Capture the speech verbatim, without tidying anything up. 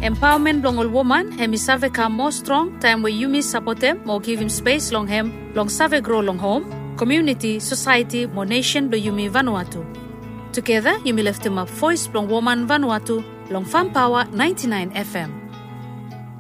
Empowerment long all woman, hemi save ka more strong, time where you miss support them, more give him space long hem, long save grow long home, community, society, more nation do you me Vanuatu. Together, you me lift him up voice long woman Vanuatu, long Farm Power ninety-nine F M.